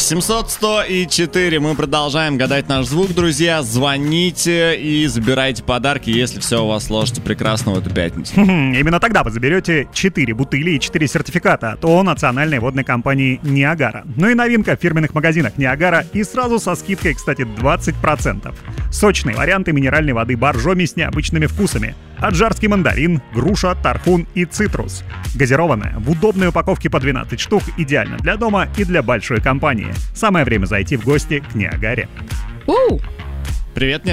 700-100-4. Мы продолжаем гадать наш звук, друзья. Звоните и забирайте подарки, если все у вас сложится прекрасно в эту пятницу. Именно тогда вы заберете 4 бутыли и 4 сертификата от ООО национальной водной компании «Ниагара». Ну и новинка в фирменных магазинах «Ниагара» и сразу со скидкой, кстати, 20%. Сочные варианты минеральной воды «Боржоми» с необычными вкусами. Аджарский мандарин, груша, тархун и цитрус. Газированная, в удобной упаковке по 12 штук, идеально для дома и для большой компании. Самое время зайти в гости к «Ниагаре». Привет,